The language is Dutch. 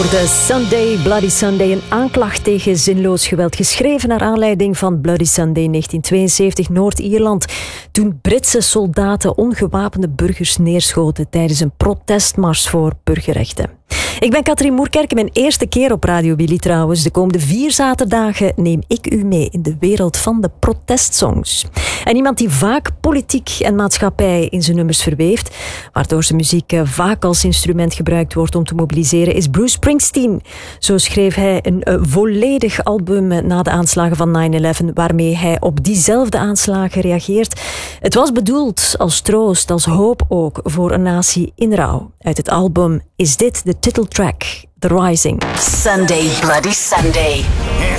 De Sunday, Bloody Sunday, een aanklacht tegen zinloos geweld. Geschreven naar aanleiding van Bloody Sunday 1972, Noord-Ierland. Toen Britse soldaten ongewapende burgers neerschoten tijdens een protestmars voor burgerrechten. Ik ben Katrien Moerkerk, mijn eerste keer op Radio Willy trouwens. De komende 4 zaterdagen neem ik u mee in de wereld van de protestsongs. En iemand die vaak politiek en maatschappij in zijn nummers verweeft, waardoor zijn muziek vaak als instrument gebruikt wordt om te mobiliseren, is Bruce Springsteen. Zo schreef hij een volledig album na de aanslagen van 9/11, waarmee hij op diezelfde aanslagen reageert. Het was bedoeld als troost, als hoop ook voor een natie in rouw. Uit het album is dit de titeltrack, The Rising. Sunday, Bloody Sunday.